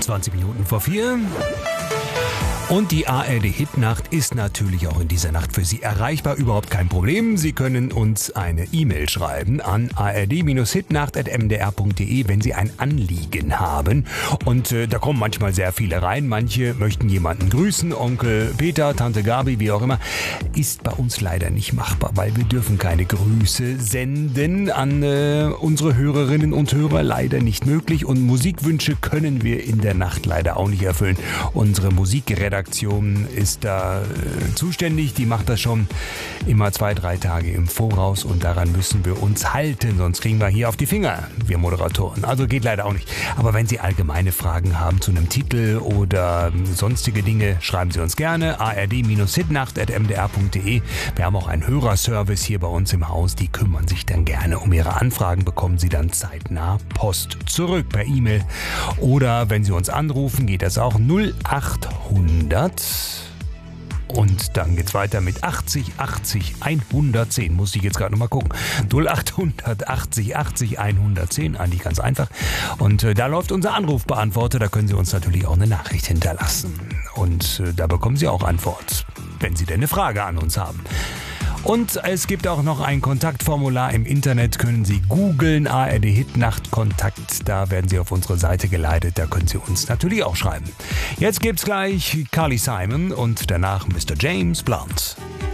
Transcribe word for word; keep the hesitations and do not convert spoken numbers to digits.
zwanzig Minuten vor vier. Und die A R D-Hitnacht ist natürlich auch in dieser Nacht für Sie erreichbar. Überhaupt kein Problem. Sie können uns eine E-Mail schreiben an a r d hitnacht at m d r punkt d e, wenn Sie ein Anliegen haben. Und äh, da kommen manchmal sehr viele rein. Manche möchten jemanden grüßen. Onkel Peter, Tante Gabi, wie auch immer. Ist bei uns leider nicht machbar, weil wir dürfen keine Grüße senden an äh, unsere Hörerinnen und Hörer. Leider nicht möglich. Und Musikwünsche können wir in der Nacht leider auch nicht erfüllen. Unsere Musikredaktion ist da äh, zuständig, die macht das schon immer zwei, drei Tage im Voraus und daran müssen wir uns halten, sonst kriegen wir hier auf die Finger, wir Moderatoren. Also geht leider auch nicht. Aber wenn Sie allgemeine Fragen haben zu einem Titel oder sonstige Dinge, schreiben Sie uns gerne a r d hitnacht at m d r punkt d e. Wir haben auch einen Hörerservice hier bei uns im Haus, die kümmern sich dann gerne um Ihre Anfragen, bekommen Sie dann zeitnah Post zurück per E-Mail oder wenn Sie uns anrufen, geht das auch null acht hundert. Und dann geht's weiter mit achtzig achtzig hundertzehn. Muss ich jetzt gerade nochmal gucken. null acht hundert achtzig achtzig hundertzehn. Eigentlich ganz einfach. Und äh, da läuft unser Anrufbeantworter. Da können Sie uns natürlich auch eine Nachricht hinterlassen. Und äh, da bekommen Sie auch Antwort, wenn Sie denn eine Frage an uns haben. Und es gibt auch noch ein Kontaktformular im Internet, können Sie googeln, A R D Hitnacht Kontakt, da werden Sie auf unsere Seite geleitet, da können Sie uns natürlich auch schreiben. Jetzt gibt's gleich Carly Simon und danach Mister James Blunt.